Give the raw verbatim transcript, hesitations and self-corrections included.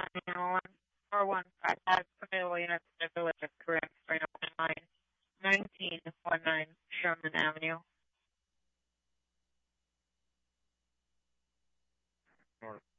one four one five has available units in the village of Corinth, Reno, line nineteen nineteen Sherman Avenue. North